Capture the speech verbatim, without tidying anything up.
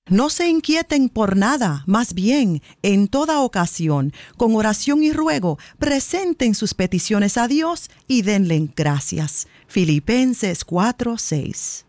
No se inquieten por nada, más bien, en toda ocasión, con oración y ruego, presenten sus peticiones a Dios y denle gracias. Filipenses cuatro seis.